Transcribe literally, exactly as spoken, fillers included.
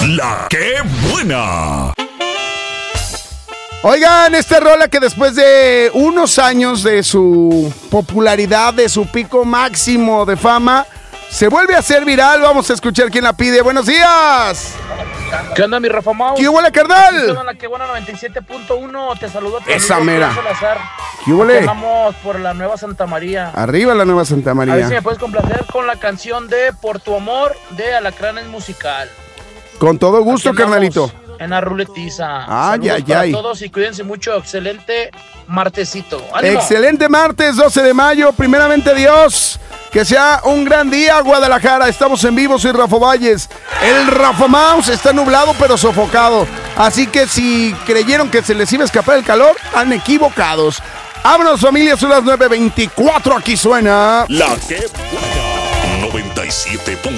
La que buena. Oigan, esta rola que después de unos años de su popularidad, de su pico máximo de fama, se vuelve a hacer viral. Vamos a escuchar quién la pide. ¡Buenos días! ¿Qué onda, mi Rafa Mau? ¿Qué huele, carnal? La que buena noventa y siete punto uno. Te saludo a tu Esa amigo mera. Salazar. ¿Qué huele? Vamos por la Nueva Santa María. Arriba la Nueva Santa A ver si María. me puedes complacer con la canción de Por tu amor de Alacranes Musical. Con todo gusto, Aquí andamos carnalito. En la ruletiza. Ay, Saludos ay, para ay. todos y cuídense mucho. Excelente martesito. ¡Ánimo! Excelente martes, doce de mayo. Primeramente, Dios, que sea un gran día, Guadalajara. Estamos en vivo, soy Rafa Valles. El Rafa Mouse está nublado pero sofocado. Así que si creyeron que se les iba a escapar el calor, han equivocados. Vámonos, familia, son las nueve veinticuatro. Aquí suena La que buena. noventa y siete punto